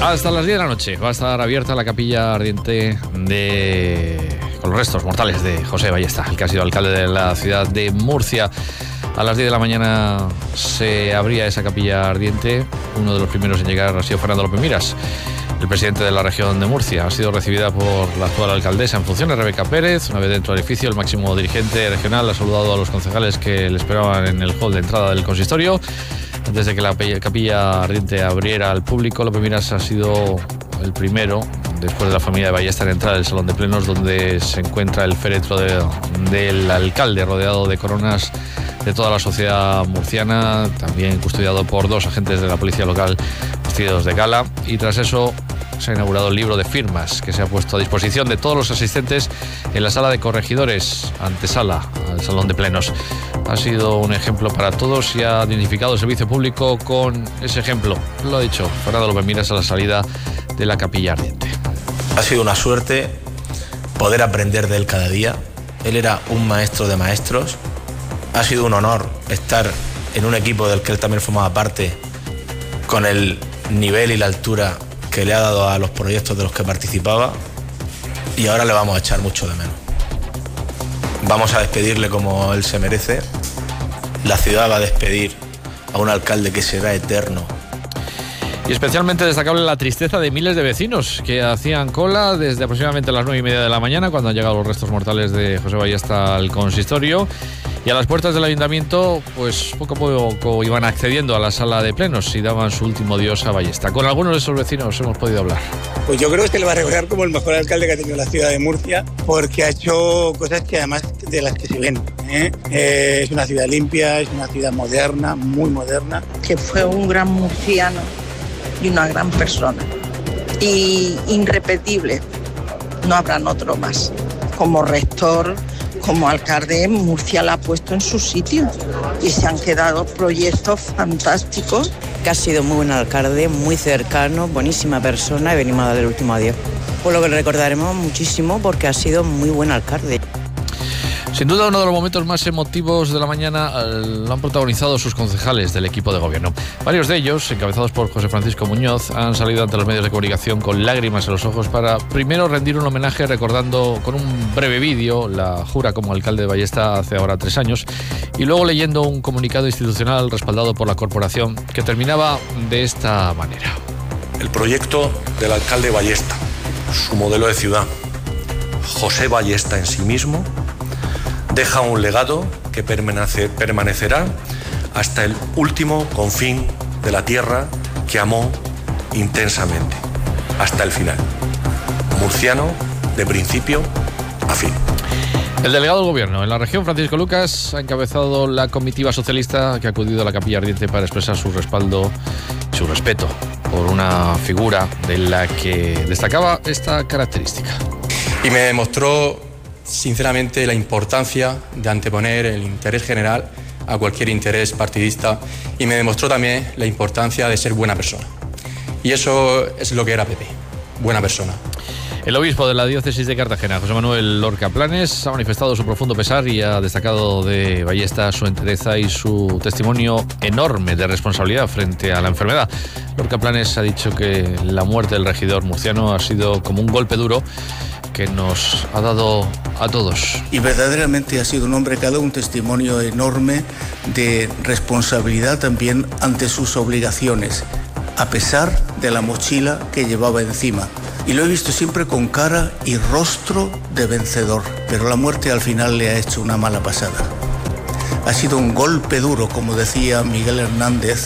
Hasta las 10 de la noche va a estar abierta la capilla ardiente con los restos mortales de José Ballesta, el que ha sido alcalde de la ciudad de Murcia. A las 10 de la mañana se abría esa capilla ardiente. Uno de los primeros en llegar ha sido Fernando López Miras, el presidente de la región de Murcia. Ha sido recibida por la actual alcaldesa en funciones, Rebeca Pérez. Una vez dentro del edificio, el máximo dirigente regional ha saludado a los concejales que le esperaban en el hall de entrada del consistorio. Antes de que la capilla ardiente abriera al público, López Miras ha sido el primero, después de la familia de Ballesta, en entrar al salón de plenos, donde se encuentra el féretro del alcalde, rodeado de coronas de toda la sociedad murciana, también custodiado por 2 agentes de la policía local vestidos de gala. Y tras eso se ha inaugurado el libro de firmas, que se ha puesto a disposición de todos los asistentes en la sala de corregidores, antesala al salón de plenos. Ha sido un ejemplo para todos y ha dignificado el servicio público con ese ejemplo. Lo ha dicho Fernando López Miras a la salida de la capilla ardiente. Ha sido una suerte poder aprender de él cada día. Él era un maestro de maestros. Ha sido un honor estar en un equipo del que él también formaba parte, con el nivel y la altura que le ha dado a los proyectos de los que participaba, y ahora le vamos a echar mucho de menos. Vamos a despedirle como él se merece. La ciudad va a despedir a un alcalde que será eterno. Y especialmente destacable la tristeza de miles de vecinos que hacían cola desde aproximadamente las 9:30 de la mañana, cuando han llegado los restos mortales de José Ballesta al consistorio. Y a las puertas del ayuntamiento, pues poco a poco iban accediendo a la sala de plenos y daban su último adiós a Ballesta. Con algunos de esos vecinos hemos podido hablar. Pues yo creo que se le va a recordar como el mejor alcalde que ha tenido la ciudad de Murcia, porque ha hecho cosas que además de las que se ven. Es una ciudad limpia, es una ciudad moderna, muy moderna. Que fue un gran murciano y una gran persona. Y irrepetible. No habrán otro más. Como rector, como alcalde, Murcia la ha puesto en su sitio y se han quedado proyectos fantásticos. Que ha sido muy buen alcalde, muy cercano, buenísima persona, y venimos a darle el último adiós. Por lo que le recordaremos muchísimo, porque ha sido muy buen alcalde. Sin duda, uno de los momentos más emotivos de la mañana lo han protagonizado sus concejales del equipo de gobierno. Varios de ellos, encabezados por José Francisco Muñoz, han salido ante los medios de comunicación con lágrimas en los ojos para primero rendir un homenaje recordando con un breve vídeo la jura como alcalde de Ballesta hace ahora 3 años, y luego leyendo un comunicado institucional respaldado por la corporación que terminaba de esta manera. El proyecto del alcalde Ballesta, su modelo de ciudad, José Ballesta en sí mismo, deja un legado que permanecerá hasta el último confín de la tierra que amó intensamente, hasta el final. Murciano de principio a fin. El delegado del gobierno en la región, Francisco Lucas, ha encabezado la comitiva socialista que ha acudido a la capilla ardiente para expresar su respaldo y su respeto por una figura de la que destacaba esta característica. Y me demostró sinceramente la importancia de anteponer el interés general a cualquier interés partidista, y me demostró también la importancia de ser buena persona. Y eso es lo que era Pepe, buena persona. El obispo de la diócesis de Cartagena, José Manuel Lorca Planes, ha manifestado su profundo pesar y ha destacado de Ballesta su entereza y su testimonio enorme de responsabilidad frente a la enfermedad. Lorca Planes ha dicho que la muerte del regidor murciano ha sido como un golpe duro que nos ha dado a todos. Y verdaderamente ha sido un hombre que ha dado un testimonio enorme de responsabilidad también ante sus obligaciones, a pesar de la mochila que llevaba encima. Y lo he visto siempre con cara y rostro de vencedor, pero la muerte al final le ha hecho una mala pasada. Ha sido un golpe duro, como decía Miguel Hernández.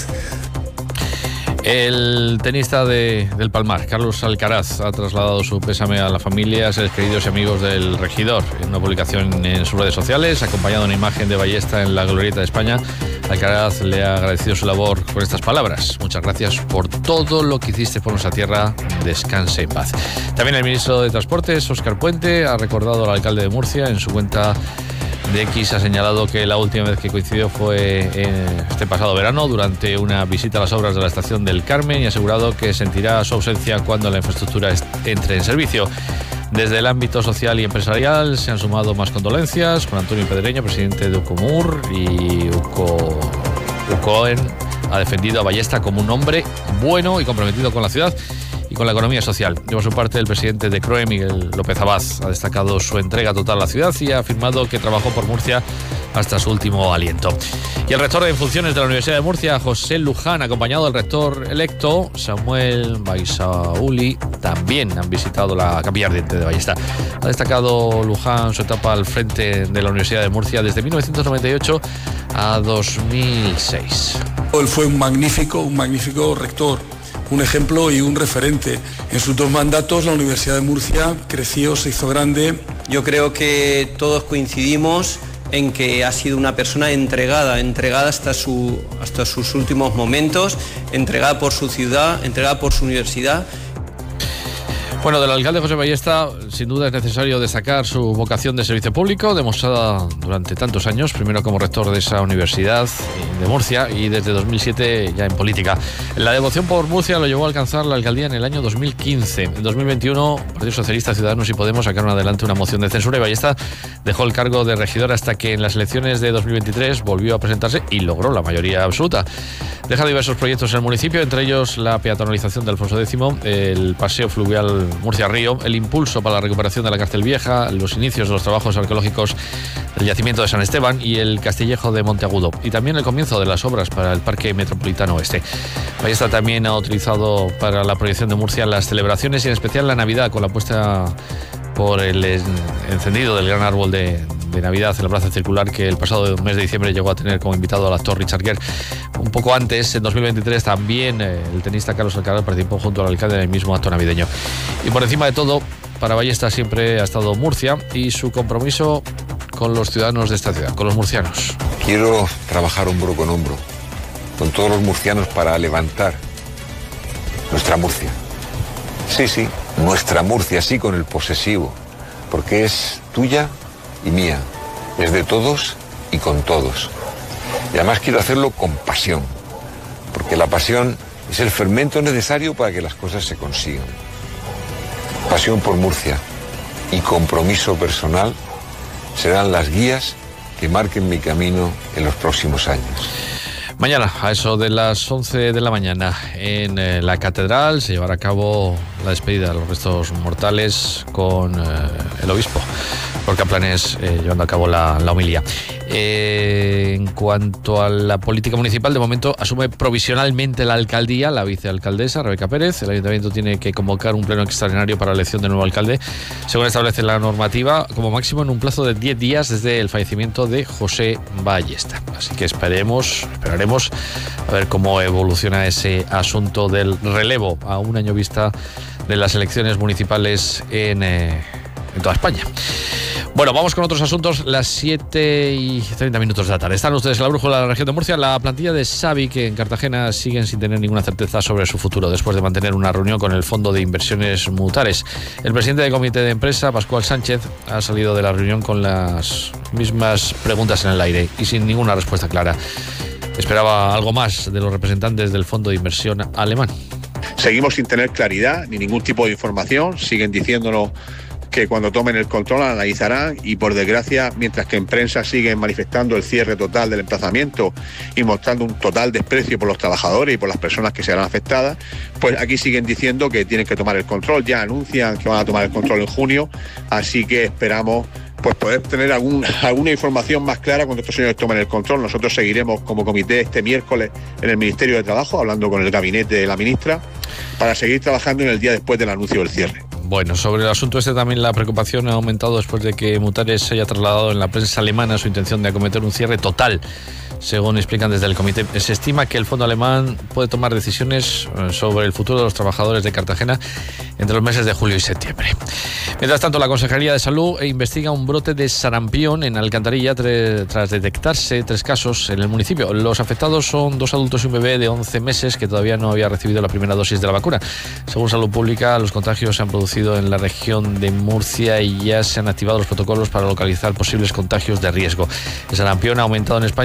El tenista del Palmar, Carlos Alcaraz, ha trasladado su pésame a la familia, seres queridos y amigos del regidor. En una publicación en sus redes sociales, acompañado de una imagen de Ballesta en la Glorieta de España, Alcaraz le ha agradecido su labor con estas palabras: muchas gracias por todo lo que hiciste por nuestra tierra, descanse en paz. También el ministro de Transportes, Óscar Puente, ha recordado al alcalde de Murcia. En su cuenta de X ha señalado que la última vez que coincidió fue este pasado verano durante una visita a las obras de la estación del Carmen, y ha asegurado que sentirá su ausencia cuando la infraestructura entre en servicio. Desde el ámbito social y empresarial se han sumado más condolencias, con Antonio Pedreño, presidente de Ucomur, y Ucoen ha defendido a Ballesta como un hombre bueno y comprometido con la ciudad, y con la economía social. Por su parte, el presidente de CROE, Miguel López Abad, ha destacado su entrega total a la ciudad y ha afirmado que trabajó por Murcia hasta su último aliento. Y el rector en funciones de la Universidad de Murcia, José Luján, acompañado del rector electo, Samuel Baisauli, también han visitado la capilla ardiente de Ballesta. Ha destacado Luján su etapa al frente de la Universidad de Murcia desde 1998 a 2006. Él fue un magnífico rector, un ejemplo y un referente. En sus 2 mandatos la Universidad de Murcia creció, se hizo grande. Yo creo que todos coincidimos en que ha sido una persona entregada hasta sus últimos momentos, entregada por su ciudad, entregada por su universidad. Bueno, del alcalde José Ballesta, sin duda es necesario destacar su vocación de servicio público, demostrada durante tantos años, primero como rector de esa universidad de Murcia y desde 2007 ya en política. La devoción por Murcia lo llevó a alcanzar la alcaldía en el año 2015. En 2021, Partido Socialista, Ciudadanos y Podemos sacaron adelante una moción de censura y Ballesta dejó el cargo de regidor hasta que en las elecciones de 2023 volvió a presentarse y logró la mayoría absoluta. Deja diversos proyectos en el municipio, entre ellos la peatonalización de Alfonso X, el paseo fluvial Murcia-Río, el impulso para la recuperación de la Cárcel Vieja, los inicios de los trabajos arqueológicos del yacimiento de San Esteban y el Castillejo de Monteagudo, y también el comienzo de las obras para el Parque Metropolitano Oeste. Ballesta también ha utilizado para la proyección de Murcia las celebraciones y en especial la Navidad, con la puesta por el encendido del gran árbol de Navidad en la Plaza Circular, que el pasado mes de diciembre llegó a tener como invitado al actor Richard Gere. Un poco antes, en 2023, también el tenista Carlos Alcaraz participó junto al alcalde en el mismo acto navideño. Y por encima de todo, para Ballesta siempre ha estado Murcia y su compromiso con los ciudadanos de esta ciudad, con los murcianos. Quiero trabajar hombro con todos los murcianos para levantar nuestra Murcia. Sí, nuestra Murcia, sí, con el posesivo, porque es tuya y mía, es de todos y con todos. Y además quiero hacerlo con pasión, porque la pasión es el fermento necesario para que las cosas se consigan. Pasión por Murcia y compromiso personal serán las guías que marquen mi camino en los próximos años. Mañana, a eso de las 11 de la mañana, en la Catedral se llevará a cabo la despedida de los restos mortales con el obispo, Gorka Planes, llevando a cabo la homilía. En cuanto a la política municipal, de momento asume provisionalmente la alcaldía la vicealcaldesa Rebeca Pérez. El ayuntamiento tiene que convocar un pleno extraordinario para la elección de nuevo alcalde, según establece la normativa, como máximo en un plazo de 10 días desde el fallecimiento de José Ballesta. Así que esperaremos a ver cómo evoluciona ese asunto del relevo a un año vista de las elecciones municipales en toda España. Bueno, vamos con otros asuntos. Las 7:30 de la tarde. Están ustedes en la brújula de la región de Murcia. La plantilla de Savic en Cartagena siguen sin tener ninguna certeza sobre su futuro después de mantener una reunión con el Fondo de Inversiones Mutares. El presidente del comité de empresa, Pascual Sánchez, ha salido de la reunión con las mismas preguntas en el aire y sin ninguna respuesta clara. Esperaba algo más de los representantes del Fondo de Inversión alemán. Seguimos sin tener claridad ni ningún tipo de información. Siguen diciéndonos que cuando tomen el control analizarán, y por desgracia, mientras que en prensa siguen manifestando el cierre total del emplazamiento y mostrando un total desprecio por los trabajadores y por las personas que serán afectadas, pues aquí siguen diciendo que tienen que tomar el control. Ya anuncian que van a tomar el control en junio, así que esperamos pues poder tener alguna información más clara cuando estos señores tomen el control. Nosotros seguiremos como comité este miércoles en el Ministerio de Trabajo, hablando con el gabinete de la ministra, para seguir trabajando en el día después del anuncio del cierre. Bueno, sobre el asunto este también la preocupación ha aumentado después de que Mutares haya trasladado en la prensa alemana su intención de acometer un cierre total. Según explican desde el comité, se estima que el fondo alemán puede tomar decisiones sobre el futuro de los trabajadores de Cartagena entre los meses de julio y septiembre. Mientras tanto, la Consejería de Salud investiga un brote de sarampión en Alcantarilla tras detectarse 3 casos en el municipio. Los afectados son 2 adultos y un bebé de 11 meses que todavía no había recibido la primera dosis de la vacuna. Según Salud Pública, los contagios se han producido en la región de Murcia y ya se han activado los protocolos para localizar posibles contagios de riesgo. El sarampión ha aumentado en España y en la Unión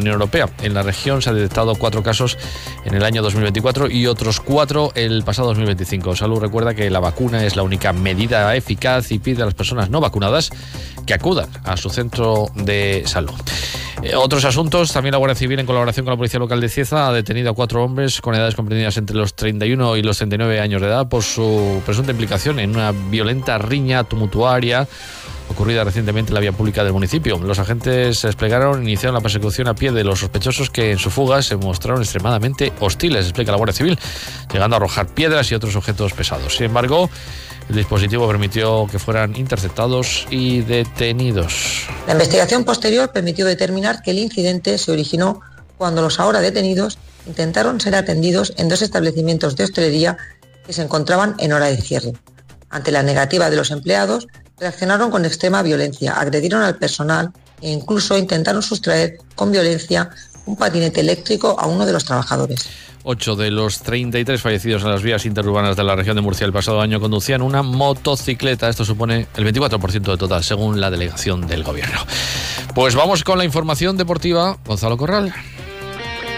Unión Europea. En la región se han detectado 4 casos en el año 2024 y otros 4 el pasado 2025. Salud recuerda que la vacuna es la única medida eficaz y pide a las personas no vacunadas que acudan a su centro de salud. Otros asuntos, también la Guardia Civil, en colaboración con la Policía Local de Cieza, ha detenido a 4 hombres con edades comprendidas entre los 31 y los 39 años de edad por su presunta implicación en una violenta riña tumultuaria ocurrida recientemente en la vía pública del municipio. Los agentes se desplegaron e iniciaron la persecución a pie de los sospechosos, que en su fuga se mostraron extremadamente hostiles, explica la Guardia Civil, llegando a arrojar piedras y otros objetos pesados. Sin embargo, el dispositivo permitió que fueran interceptados y detenidos. La investigación posterior permitió determinar que el incidente se originó cuando los ahora detenidos intentaron ser atendidos en 2 establecimientos de hostelería que se encontraban en hora de cierre. Ante la negativa de los empleados, reaccionaron con extrema violencia, agredieron al personal e incluso intentaron sustraer con violencia un patinete eléctrico a uno de los trabajadores. 8 de los 33 fallecidos en las vías interurbanas de la región de Murcia el pasado año conducían una motocicleta. Esto supone el 24% del total, según la delegación del Gobierno. Pues vamos con la información deportiva. Gonzalo Corral.